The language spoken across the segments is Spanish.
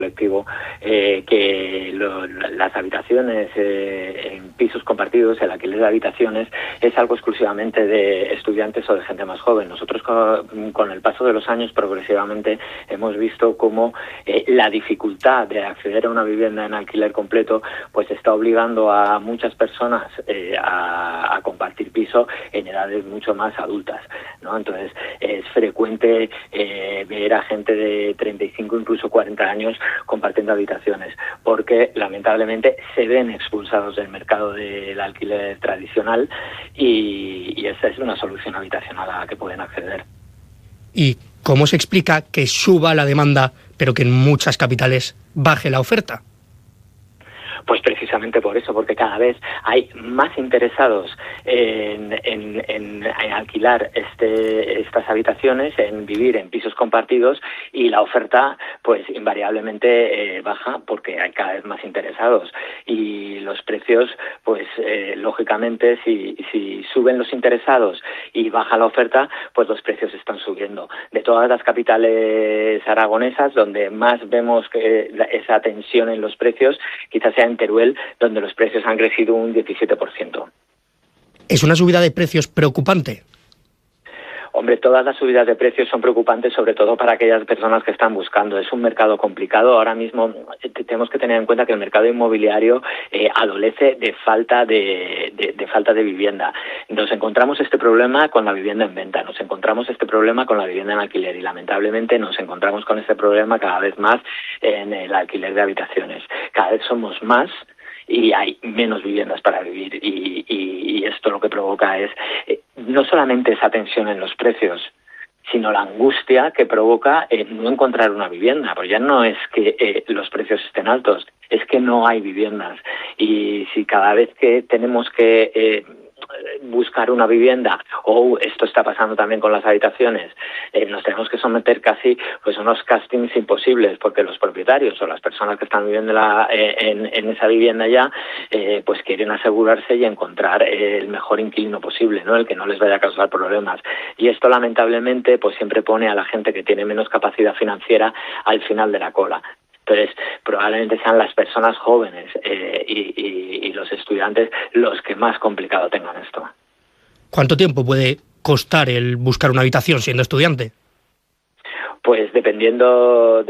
colectivo, las habitaciones en pisos compartidos, el alquiler de habitaciones, es algo exclusivamente de estudiantes o de gente más joven. Nosotros con el paso de los años progresivamente hemos visto cómo la dificultad de acceder a una vivienda en alquiler completo pues está obligando a muchas personas a compartir piso en edades mucho más adultas, ¿no? Entonces es frecuente ver a gente de 35, incluso 40 años compartiendo habitaciones, porque lamentablemente se ven expulsados del mercado del alquiler tradicional y esa es una solución habitacional a la que pueden acceder. ¿Y cómo se explica que suba la demanda, pero que en muchas capitales baje la oferta? Pues precisamente por eso, porque cada vez hay más interesados en alquilar estas habitaciones, en vivir en pisos compartidos, y la oferta pues invariablemente baja porque hay cada vez más interesados, y los precios pues lógicamente si suben los interesados y baja la oferta, pues los precios están subiendo. De todas las capitales aragonesas, donde más vemos que esa tensión en los precios quizás sea en Teruel, donde los precios han crecido un 17%. ¿Es una subida de precios preocupante? Hombre, todas las subidas de precios son preocupantes, sobre todo para aquellas personas que están buscando. Es un mercado complicado. Ahora mismo tenemos que tener en cuenta que el mercado inmobiliario adolece de falta de vivienda. Nos encontramos este problema con la vivienda en venta, nos encontramos este problema con la vivienda en alquiler y lamentablemente nos encontramos con este problema cada vez más en el alquiler de habitaciones. Cada vez somos más y hay menos viviendas para vivir y esto lo que provoca es no solamente esa tensión en los precios, sino la angustia que provoca no encontrar una vivienda, pues ya no es que los precios estén altos, es que no hay viviendas, y si cada vez que tenemos que buscar una vivienda, o esto está pasando también con las habitaciones, nos tenemos que someter casi pues a unos castings imposibles, porque los propietarios o las personas que están viviendo en esa vivienda ya pues quieren asegurarse y encontrar el mejor inquilino posible, ¿no? El que no les vaya a causar problemas, y esto lamentablemente pues siempre pone a la gente que tiene menos capacidad financiera al final de la cola. Entonces, probablemente sean las personas jóvenes y los estudiantes los que más complicado tengan esto. ¿Cuánto tiempo puede costar el buscar una habitación siendo estudiante? Pues dependiendo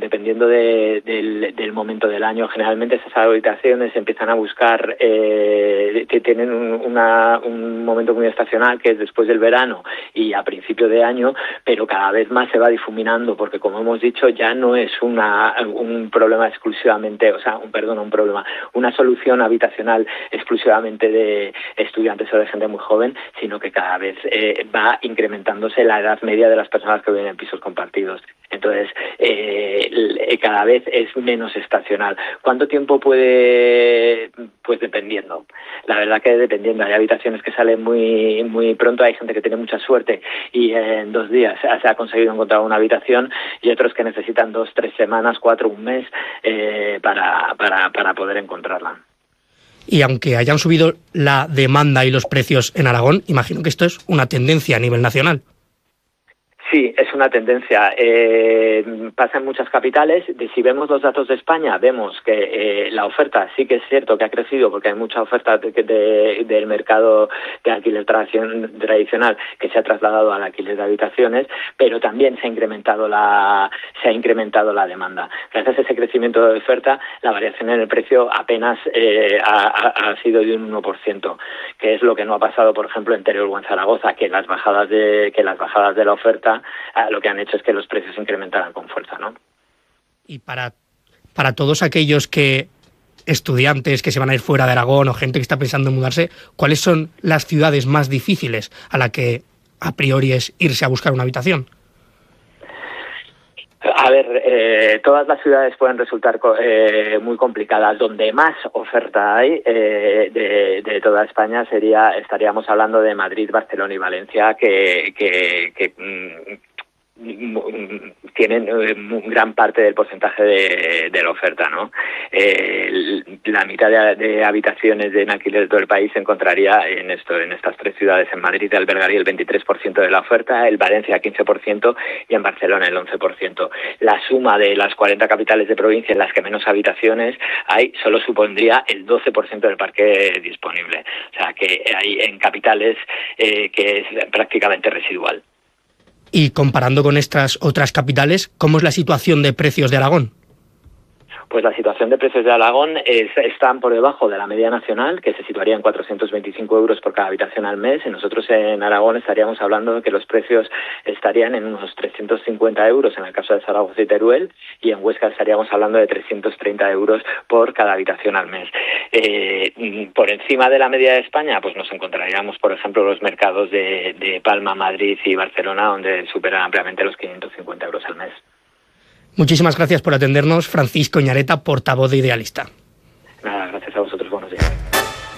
del momento del año, generalmente esas habitaciones se empiezan a buscar, tienen un momento muy estacional que es después del verano y a principio de año, pero cada vez más se va difuminando porque, como hemos dicho, ya no es un problema exclusivamente, una solución habitacional exclusivamente de estudiantes o de gente muy joven, sino que cada vez va incrementándose la edad media de las personas que viven en pisos compartidos. Entonces, cada vez es menos estacional. ¿Cuánto tiempo puede? Pues dependiendo. La verdad que dependiendo. Hay habitaciones que salen muy, muy pronto, hay gente que tiene mucha suerte y en 2 días se ha conseguido encontrar una habitación, y otros que necesitan 2, 3 semanas, 4, un mes para poder encontrarla. Y aunque hayan subido la demanda y los precios en Aragón, imagino que esto es una tendencia a nivel nacional. Sí, es una tendencia. Pasa en muchas capitales. Si vemos los datos de España, vemos que la oferta sí que es cierto que ha crecido porque hay mucha oferta del mercado de alquiler tradicional que se ha trasladado al alquiler de habitaciones, pero también se ha incrementado la demanda. Gracias a ese crecimiento de oferta, la variación en el precio apenas ha sido de un 1%, que es lo que no ha pasado, por ejemplo, en Teruel o en Zaragoza, que las bajadas de la oferta lo que han hecho es que los precios se incrementaran con fuerza, ¿no? Y para todos aquellos estudiantes que se van a ir fuera de Aragón o gente que está pensando en mudarse, ¿cuáles son las ciudades más difíciles a la que a priori es irse a buscar una habitación? A ver, todas las ciudades pueden resultar muy complicadas. Donde más oferta hay de toda España estaríamos hablando de Madrid, Barcelona y Valencia, que tienen gran parte del porcentaje de la oferta, ¿no? La mitad de habitaciones en alquiler de todo el país se encontraría en estas 3 ciudades. En Madrid albergaría el 23% de la oferta, en Valencia 15% y en Barcelona el 11%. La suma de las 40 capitales de provincia en las que menos habitaciones hay solo supondría el 12% del parque disponible. O sea que hay en capitales que es prácticamente residual. Y comparando con estas otras capitales, ¿cómo es la situación de precios de Aragón? Pues la situación de precios de Aragón están por debajo de la media nacional, que se situaría en 425 euros por cada habitación al mes. Y nosotros en Aragón estaríamos hablando de que los precios estarían en unos 350 euros en el caso de Zaragoza y Teruel, y en Huesca estaríamos hablando de 330 euros por cada habitación al mes. Por encima de la media de España, pues nos encontraríamos, por ejemplo, los mercados de Palma, Madrid y Barcelona, donde superan ampliamente los 550 euros al mes. Muchísimas gracias por atendernos, Francisco Iñareta, portavoz de Idealista.